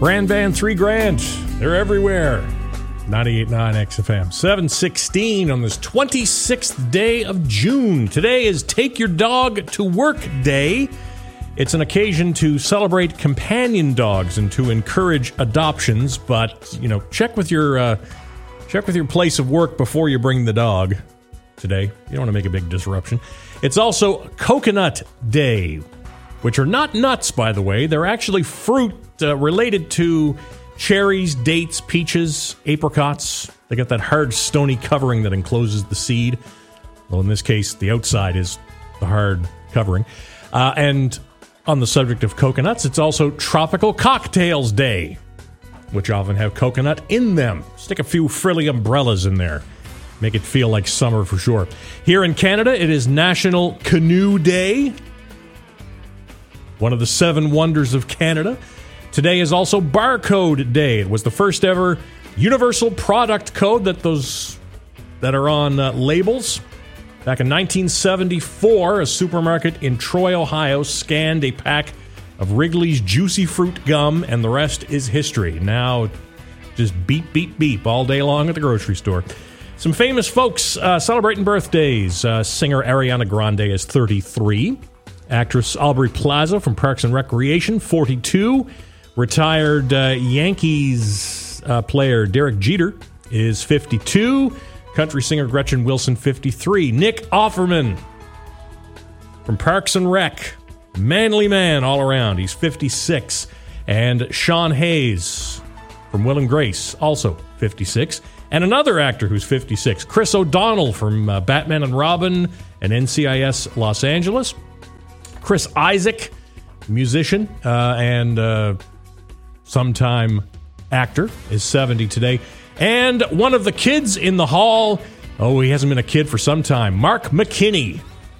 Brand Van, $3,000. They're everywhere. 98.9 XFM. 7:16 on this 26th day of June. Today is Take Your Dog to Work Day. It's an occasion to celebrate companion dogs and to encourage adoptions, but, check with your place of work before you bring the dog today. You don't want to make a big disruption. It's also Coconut Day, which are not nuts, by the way. They're actually fruit related to cherries, dates, peaches, apricots. They got that hard, stony covering that encloses the seed. Well, in this case, the outside is the hard covering. And on the subject of coconuts, it's also Tropical Cocktails Day, which often have coconut in them. Stick a few frilly umbrellas in there. Make it feel like summer for sure. Here in Canada, it is National Canoe Day, one of the 7 wonders of Canada. Today is also Barcode Day. It was the first ever universal product code that are on labels. Back in 1974, a supermarket in Troy, Ohio, scanned a pack of Wrigley's Juicy Fruit gum, and the rest is history. Now, just beep, beep, beep all day long at the grocery store. Some famous folks celebrating birthdays. Singer Ariana Grande is 33. Actress Aubrey Plaza from Parks and Recreation, 42. Retired Yankees player Derek Jeter is 52. Country singer Gretchen Wilson, 53. Nick Offerman from Parks and Rec. Manly man all around. He's 56. And Sean Hayes from Will and Grace, also 56. And another actor who's 56, Chris O'Donnell from Batman and Robin and NCIS Los Angeles. Chris Isaac, musician and sometime actor, is 70 today. And one of the kids in the hall, he hasn't been a kid for some time, Mark McKinney,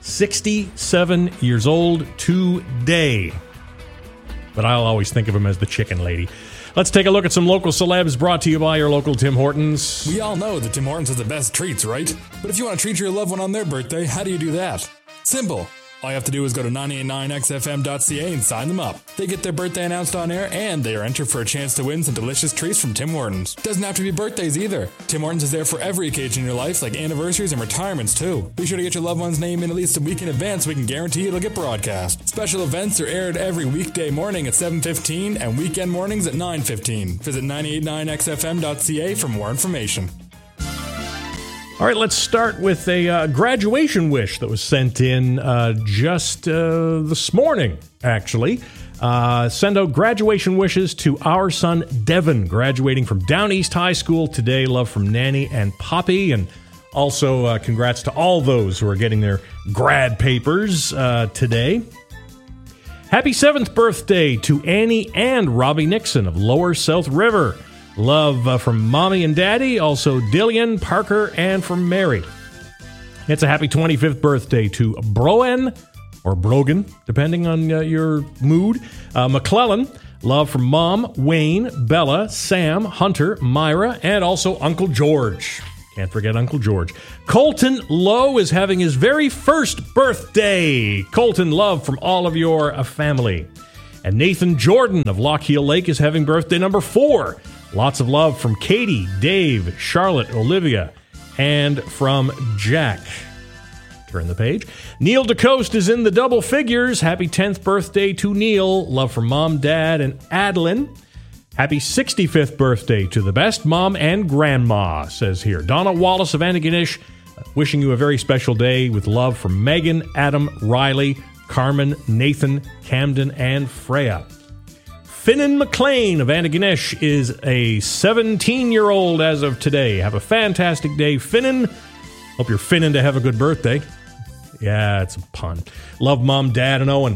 67 years old today. But I'll always think of him as the chicken lady. Let's take a look at some local celebs brought to you by your local Tim Hortons. We all know that Tim Hortons has the best treats, right? But if you want to treat your loved one on their birthday, how do you do that? Simple. All you have to do is go to 989xfm.ca and sign them up. They get their birthday announced on air, and they are entered for a chance to win some delicious treats from Tim Hortons. Doesn't have to be birthdays either. Tim Hortons is there for every occasion in your life, like anniversaries and retirements too. Be sure to get your loved one's name in at least a week in advance so we can guarantee it'll get broadcast. Special events are aired every weekday morning at 7:15 and weekend mornings at 9:15. Visit 989xfm.ca for more information. All right, let's start with a graduation wish that was sent in just this morning, actually. Send out graduation wishes to our son, Devin, graduating from Down East High School today. Love from Nanny and Poppy. And also congrats to all those who are getting their grad papers today. Happy 7th birthday to Annie and Robbie Nixon of Lower South River. Love from Mommy and Daddy, also Dillian, Parker, and from Mary. It's a happy 25th birthday to Broen, or Brogan, depending on your mood. McClellan, love from Mom, Wayne, Bella, Sam, Hunter, Myra, and also Uncle George. Can't forget Uncle George. Colton Lowe is having his very first birthday. Colton, love from all of your family. And Nathan Jordan of Lockheed Lake is having birthday number 4. Lots of love from Katie, Dave, Charlotte, Olivia, and from Jack. Turn the page. Neil DeCoste is in the double figures. Happy 10th birthday to Neil. Love from Mom, Dad, and Adeline. Happy 65th birthday to the best mom and grandma, says here. Donna Wallace of Antigonish, wishing you a very special day with love from Megan, Adam, Riley, Carmen, Nathan, Camden, and Freya. Finnan McLean of Antigonish is a 17-year-old as of today. Have a fantastic day, Finnan. Hope you're finning to have a good birthday. Yeah, it's a pun. Love Mom, Dad, and Owen.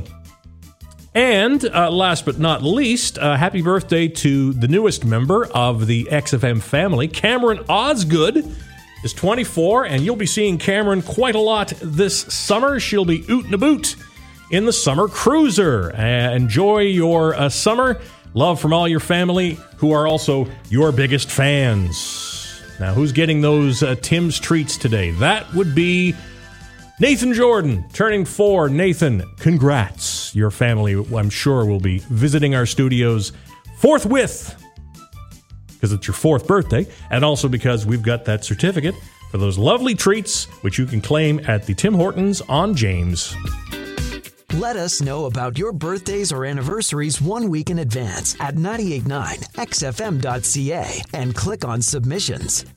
And last but not least, happy birthday to the newest member of the XFM family, Cameron Osgood. Is 24, and you'll be seeing Cameron quite a lot this summer. She'll be ootin' a boot in the summer cruiser. Enjoy your summer. Love from all your family, who are also your biggest fans. Now, who's getting those Tim's treats today? That would be Nathan Jordan, turning 4. Nathan, congrats. Your family, I'm sure, will be visiting our studios forthwith, because it's your 4th birthday, and also because we've got that certificate for those lovely treats, which you can claim at the Tim Hortons on James. Let us know about your birthdays or anniversaries 1 week in advance at 989xfm.ca and click on submissions.